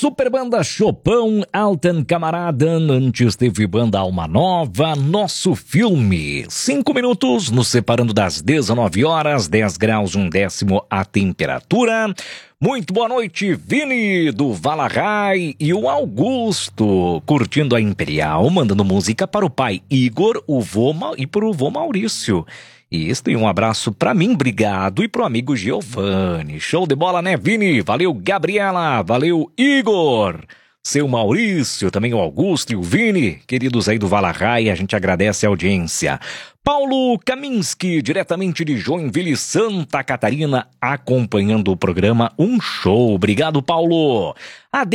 Super Banda Chopin, Alten Kamaraden, antes teve Banda Alma Nova, Nosso Filme. 5 minutos, nos separando das 19 horas, 10 graus, 1/10 a temperatura. Muito boa noite, Vini do Valahai e o Augusto, curtindo a Imperial, mandando música para o pai Igor, e para o vô Maurício. Isso, e um abraço pra mim, obrigado, e pro amigo Giovanni. Show de bola, né, Vini? Valeu, Gabriela, valeu, Igor, seu Maurício, também o Augusto e o Vini, queridos aí do Valahai, a gente agradece a audiência. Paulo Kaminski, diretamente de Joinville, Santa Catarina, acompanhando o programa Um Show. Obrigado, Paulo.